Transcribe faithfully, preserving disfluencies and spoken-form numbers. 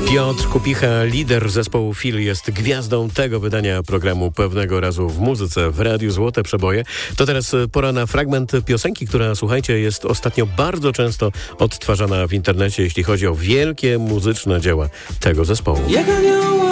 Piotr Kupicha, lider zespołu Fil, jest gwiazdą tego wydania programu Pewnego Razu w Muzyce w Radiu Złote Przeboje. To teraz pora na fragment piosenki, która, słuchajcie, jest ostatnio bardzo często odtwarzana w internecie, jeśli chodzi o wielkie muzyczne dzieła tego zespołu.